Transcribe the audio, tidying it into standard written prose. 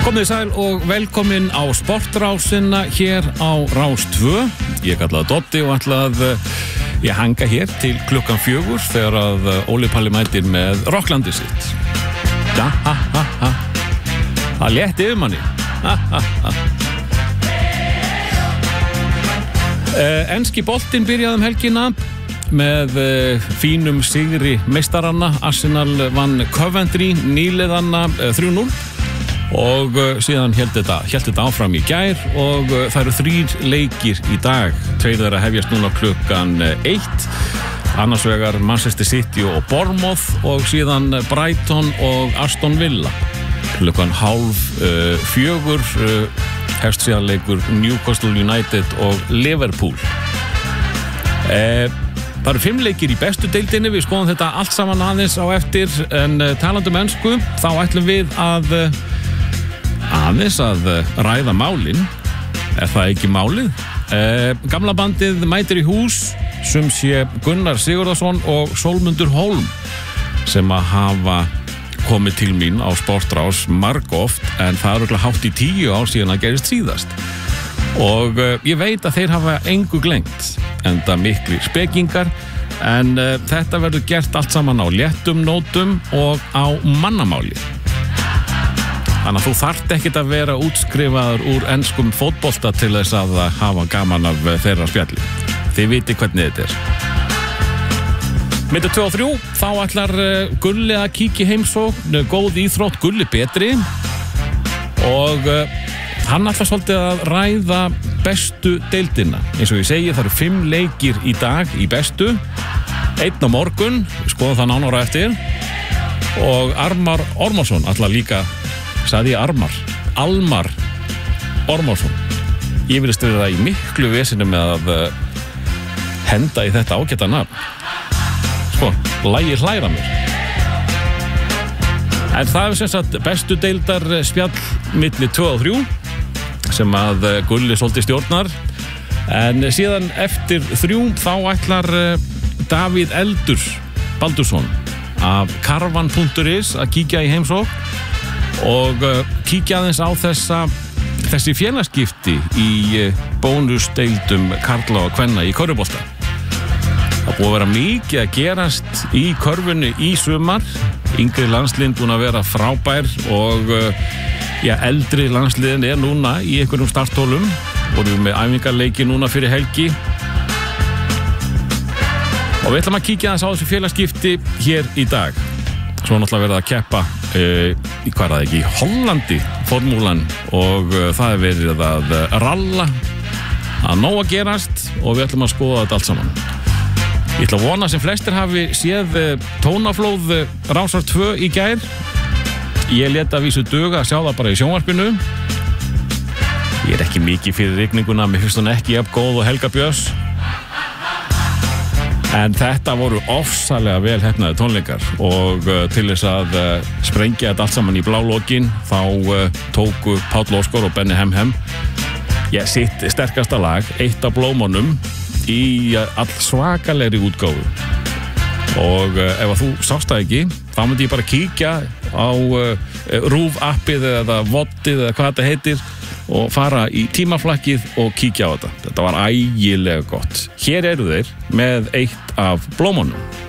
Komið sæl og velkomin á Sportrásina hér á Rás 2. Ég kallaði Dotti og ætlaði að hanga hér til klukkan 4 þegar að Óli Palli mætir með rocklandið sitt. Það létti yfir manni. Enski boltinn byrjaði helgina með fínum sigri meistaranna. Arsenal vann Coventry nýliðanna 3-0 og síðan hélt þetta áfram í gær og það eru 3 leikir í dag. 2 þeirra hefjast núna klukkan 1, annars vegar Manchester City og Bournemouth og síðan Brighton og Aston Villa. Klukkan 3:30 hefst síðan leikur Newcastle United og Liverpool. Það eru 5 leikir í bestu deildinni, við skoðum þetta allt saman aðeins á eftir, en talandi um ensku, þá ætlum við aðeins að ræða málin. Er það ekki málið? Gamla bandið mætir í hús, sem sé Gunnar Sigurðarsson og Sólmundur Hólm, sem að hafa komið til mín á Sportrás margoft, en það er örugglega hátt í 10 ár síðan að gerist síðast. Og ég veit að þeir hafa engu gleymt, enda mikli spekingar, en þetta verður gert allt saman á léttum nótum og á mannamáli. Þannig að þú þarft ekkert að vera útskrifaður úr enskum fótbolta til þess að hafa gaman af þeirra spjalli. Þið viti hvernig þetta er. Milli 2 og 3, þá ætlar Gulli að kíkja í heimsókn, góð íþrótt, Gulli betri, og hann ætlar svolítið að ræða bestu deildina. Eins og ég segi, það eru 5 leikir í dag í bestu, 1 á morgun, skoðum það nánar á eftir, og Armar Ormarsson ætlar líka, sagði ég Almar Ormarsson. Ég vilist vera í miklu vesinu með að henda í þetta ágæta nafn. Sko, lagið hlæra mér. En það er sem sagt bestu deildar spjall milli 2 og 3 sem að Gulli svolítið stjórnar. En síðan eftir 3 þá ætlar Davíð Eldur Baldursson af Karvan.is að kíkja í heimsókn og kíkja aðeins á þessi félagaskipti í bónusdeildum karla og kvenna í körfubolta. Það búið að vera mikið að gerast í körfunni í sumar. Yngri landsliðin búin að vera frábær og eldri landsliðin er núna í einhverjum startholum. Vorum með æfingarleiki núna fyrir helgi. Og við ætlum að kíkja aðeins á þessi félagaskipti hér í dag. Svo náttúrulega verið að keppa í Hollandi formúlan og það er verið að ralla, að nóg að gerast og við ætlum að skoða þetta allt saman. Ég ætla að vona sem flestir hafi séð tónaflóð Rásar 2 í gær. Ég lét að vísu duga að sjá það bara í sjónvarpinu. Ég er ekki mikið fyrir rigninguna, mér finnst hún ekki jafn góð og Helga Björns. En þetta voru ofsalega vel heppnaði tónleikar og til þess að sprengja þetta allt saman í blálokin þá tóku Páll Óskar og Benni Hem sitt sterkasta lag, Eitt af blómunum, í all svakalegri útgáfu. Og ef að þú sást það ekki, þá myndi ég bara kíkja á RÚV appið eða vottið eða hvað þetta heitir og fara í tímaflakkið og kíkja á þetta. Þetta var ægilega gott. Hér eru þeir með Eitt af blómunum.